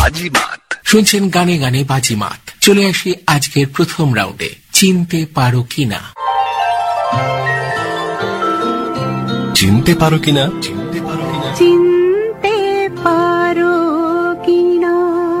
বাজিমাত শুনছেন গানে গানে বাজিমাত। চলে আসি আজকের প্রথম রাউন্ডে, চিনতে পারো কিনা। চিনতে পারো কিনা, চিনতে পারো কিনা।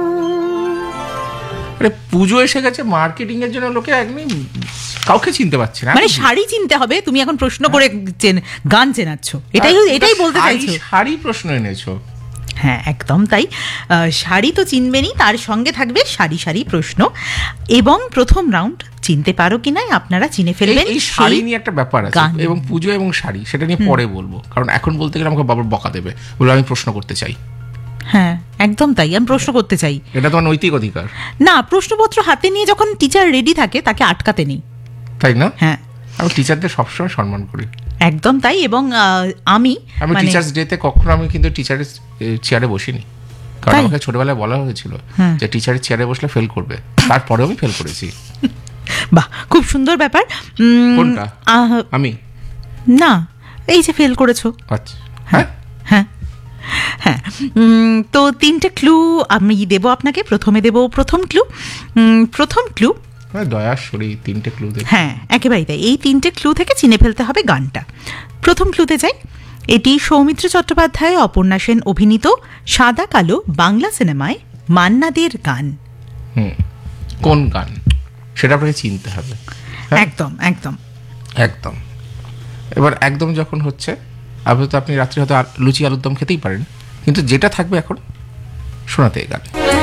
পুজো এসে গেছে, মার্কেটিং এর জন্য লোকে একদম কাউকে চিনতে পারছে না। মানে শাড়ি চিনতে হবে, তুমি এখন প্রশ্ন করে গান চেনাচ্ছ, এটাই বলতে চাইছো? শাড়ি প্রশ্ন এনেছো? হ্যাঁ, একদম তাই। শাড়ি তো চিনবেনই, তার সঙ্গে থাকবে সারি সারি প্রশ্ন। এবং প্রথম রাউন্ড চিনতে পারো কিনা আপনারা চিনে ফেলবেন। এই শাড়ি নিয়ে একটা ব্যাপার আছে, এবং পুজো এবং শাড়ি, সেটা নিয়ে পরে বলবো, কারণ এখন বলতে গেলে আমাকে বাবার বকা দেবে, বলে আমি প্রশ্ন করতে চাই। হ্যাঁ, একদম তাই, আমি প্রশ্ন করতে চাই। এটা তোমার নৈতিক অধিকার। না, প্রশ্নপত্র হাতে নিয়ে যখন টিচার রেডি থাকে তাকে আটকাতে নেই, তাই না? হ্যাঁ, আমি টিচারদের সবসময় সম্মান করি। একদম তাই। এবং আমি টিচার্স ডেতে কখনো আমি কিন্তু টিচারের চেয়ারে বসিনি, কারণ আমাকে ছোটবেলায় বলা হয়েছিল যে টিচারের চেয়ারে বসলে ফেল করবে, তারপরেও আমি ফেল করেছি। বাহ, খুব সুন্দর ব্যাপার। কোনটা? আমি না, এই যে ফেল করেছো। আচ্ছা, হ্যাঁ হ্যাঁ হ্যাঁ। তো তিনটে ক্লু আমি দেবো আপনাকে। প্রথমে দেবো প্রথম ক্লু। দয়াশরী, তিনটে ক্লু দেব। হ্যাঁ, একেবারেই তাই। এই তিনটে ক্লু থেকে চিনে ফেলতে হবে গানটা। প্রথম ক্লুতে যাই। এটি সৌমিত্র চট্টোপাধ্যায়, অপর্ণা সেন অভিনীত সাদা কালো বাংলা সিনেমায় মান্না দের গান। কোন গান সেটা আপনাকে চিনতে হবে। একদম একদম একদম। এবার একদম যখন হচ্ছে, আপনি রাত্রে হয়তো লুচি আলুর দম খেতেই পারেন, কিন্তু যেটা থাকবে এখন শোনাতে গান।